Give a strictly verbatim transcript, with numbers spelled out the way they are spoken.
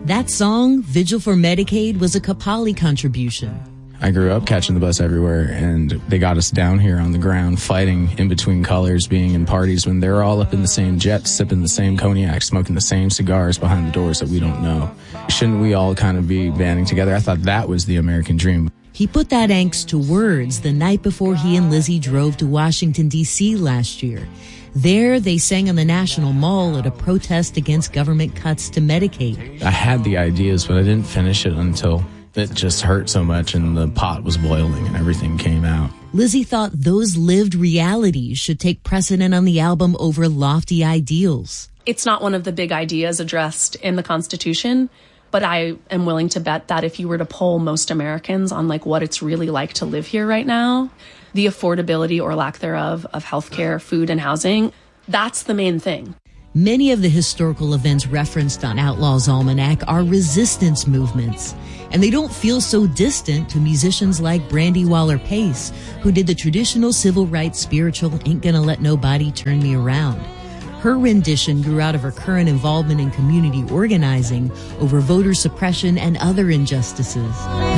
That song, Vigil for Medicaid, was a Kapali contribution. I grew up catching the bus everywhere, and they got us down here on the ground, fighting in between colors, being in parties when they're all up in the same jets, sipping the same cognac, smoking the same cigars behind the doors that we don't know. Shouldn't we all kind of be banding together? I thought that was the American dream. He put that angst to words the night before he and Lizzie drove to Washington, D C last year. There, they sang on the National Mall at a protest against government cuts to Medicaid. I had the ideas, but I didn't finish it until it just hurt so much and the pot was boiling and everything came out. Lizzie thought those lived realities should take precedent on the album over lofty ideals. It's not one of the big ideas addressed in the Constitution, but I am willing to bet that if you were to poll most Americans on like what it's really like to live here right now, the affordability or lack thereof of healthcare, food, and housing, that's the main thing. Many of the historical events referenced on Outlaw's Almanac are resistance movements, and they don't feel so distant to musicians like Brandy Waller-Pace, who did the traditional civil rights spiritual Ain't Gonna Let Nobody Turn Me Around. Her rendition grew out of her current involvement in community organizing over voter suppression and other injustices.